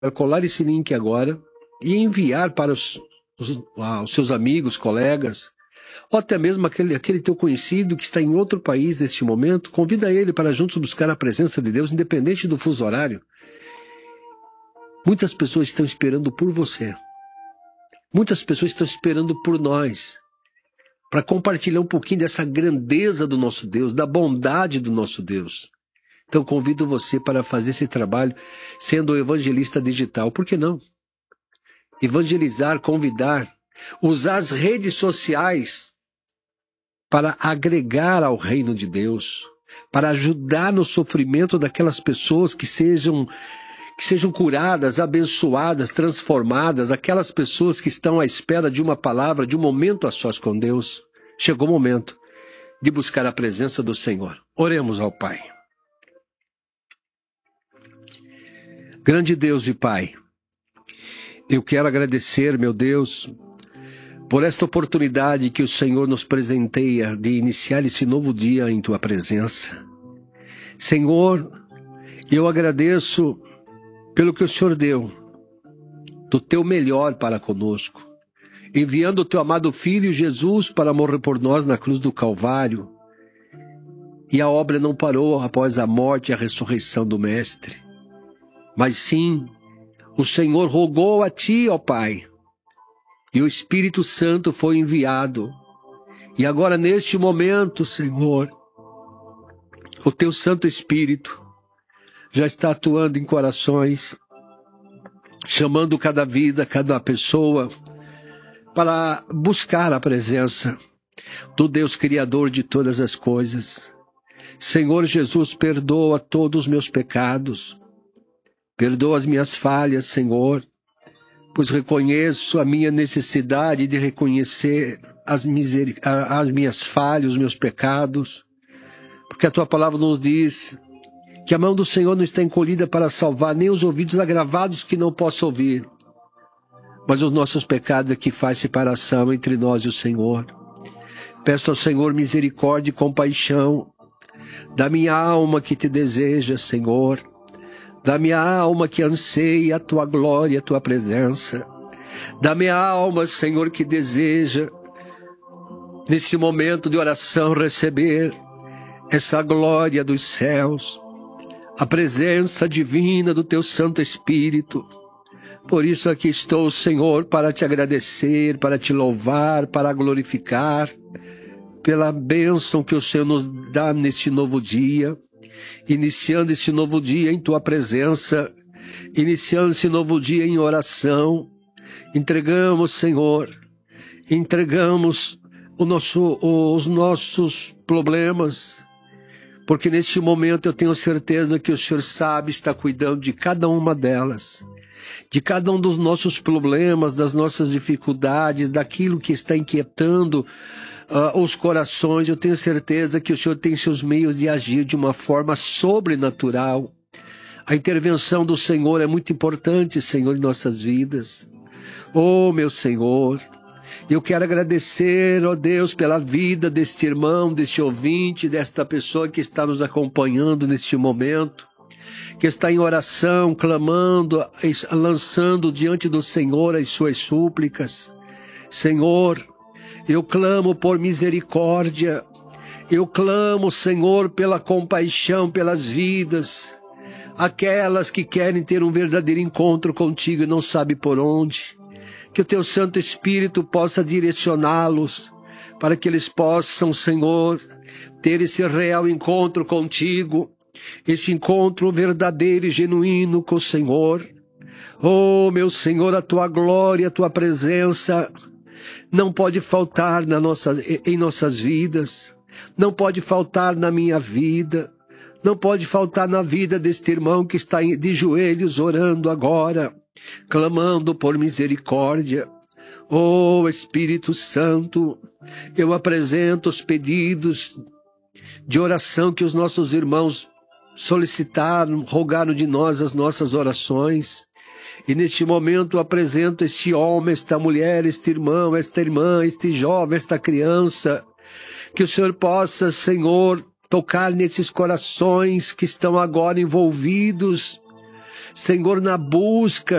colar esse link agora e enviar para os seus amigos, colegas, ou até mesmo aquele teu conhecido que está em outro país neste momento. Convida ele para juntos buscar a presença de Deus, independente do fuso horário. Muitas pessoas estão esperando por você. Muitas pessoas estão esperando por nós, para compartilhar um pouquinho dessa grandeza do nosso Deus, da bondade do nosso Deus. Então convido você para fazer esse trabalho sendo um evangelista digital. Por que não? Evangelizar, convidar, usar as redes sociais para agregar ao reino de Deus, para ajudar no sofrimento daquelas pessoas que sejam curadas, abençoadas, transformadas, aquelas pessoas que estão à espera de uma palavra, de um momento a sós com Deus. Chegou o momento de buscar a presença do Senhor. Oremos ao Pai. Grande Deus e Pai, eu quero agradecer, meu Deus, por esta oportunidade que o Senhor nos presenteia de iniciar esse novo dia em Tua presença. Senhor, eu agradeço pelo que o Senhor deu, do Teu melhor para conosco, enviando o Teu amado Filho Jesus para morrer por nós na cruz do Calvário. E a obra não parou após a morte e a ressurreição do Mestre, mas sim, o Senhor rogou a Ti, ó Pai, e o Espírito Santo foi enviado. E agora, neste momento, Senhor, o Teu Santo Espírito já está atuando em corações, chamando cada vida, cada pessoa, para buscar a presença do Deus Criador de todas as coisas. Senhor Jesus, perdoa todos os meus pecados, perdoa as minhas falhas, Senhor, pois reconheço a minha necessidade de reconhecer as minhas falhas, os meus pecados, porque a Tua palavra nos diz que a mão do Senhor não está encolhida para salvar, nem os ouvidos agravados que não possam ouvir, mas os nossos pecados é que faz separação entre nós e o Senhor. Peço ao Senhor misericórdia e compaixão da minha alma que Te deseja, Senhor, da minha alma que anseia a Tua glória, a Tua presença, da minha alma, Senhor, que deseja, nesse momento de oração, receber essa glória dos céus, a presença divina do Teu Santo Espírito. Por isso aqui estou, Senhor, para Te agradecer, para Te louvar, para glorificar, pela bênção que o Senhor nos dá neste novo dia, iniciando esse novo dia em Tua presença, iniciando esse novo dia em oração. Entregamos, Senhor, os nossos problemas, porque neste momento eu tenho certeza que o Senhor sabe, está cuidando de cada uma delas, de cada um dos nossos problemas, das nossas dificuldades, daquilo que está inquietando os corações. Eu tenho certeza que o Senhor tem seus meios de agir de uma forma sobrenatural. A intervenção do Senhor é muito importante, Senhor, em nossas vidas. Oh, meu Senhor, eu quero agradecer, ó Deus, pela vida deste irmão, deste ouvinte, desta pessoa que está nos acompanhando neste momento, que está em oração, clamando, lançando diante do Senhor as suas súplicas. Senhor, eu clamo por misericórdia, eu clamo, Senhor, pela compaixão pelas vidas, aquelas que querem ter um verdadeiro encontro contigo e não sabem por onde. Que o Teu Santo Espírito possa direcioná-los, para que eles possam, Senhor, ter esse real encontro contigo, esse encontro verdadeiro e genuíno com o Senhor. Oh, meu Senhor, a Tua glória, a Tua presença não pode faltar em nossas vidas, não pode faltar na minha vida, não pode faltar na vida deste irmão que está de joelhos orando agora, clamando por misericórdia. Oh, Espírito Santo, eu apresento os pedidos de oração que os nossos irmãos solicitaram, rogaram de nós as nossas orações. E neste momento eu apresento este homem, esta mulher, este irmão, esta irmã, este jovem, esta criança. Que o Senhor possa, Senhor, tocar nesses corações que estão agora envolvidos Senhor, na busca